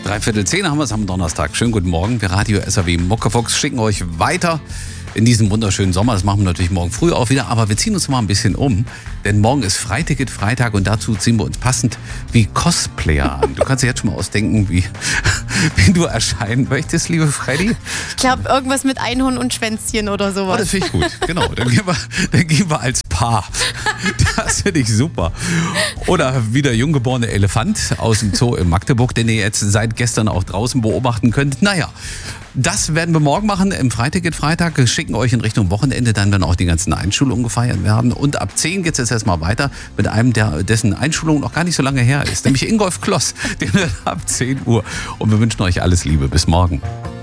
9:45 haben wir es am Donnerstag. Schönen guten Morgen. Wir Radio SAW Muckefuchs schicken euch weiter in diesen wunderschönen Sommer. Das machen wir natürlich morgen früh auch wieder, aber wir ziehen uns mal ein bisschen um. Denn morgen ist Freiticket-Freitag und dazu ziehen wir uns passend wie Cosplayer an. Du kannst dir jetzt schon mal ausdenken, wie du erscheinen möchtest, liebe Freddy. Ich glaube, irgendwas mit Einhorn und Schwänzchen oder sowas. Oh, das finde ich gut. Genau, dann gehen wir als Paar. Das finde ich super. Oder wie der junggeborene Elefant aus dem Zoo in Magdeburg, den ihr jetzt seit gestern auch draußen beobachten könnt. Naja, das werden wir morgen machen im Freiticket-Freitag. Wir schicken euch in Richtung Wochenende, dann werden auch die ganzen Einschulungen gefeiert werden. Und ab 10 geht es jetzt erstmal weiter mit einem, dessen Einschulung noch gar nicht so lange her ist. Nämlich Ingolf Kloss, den ab 10 Uhr. Und wir wünschen euch alles Liebe. Bis morgen.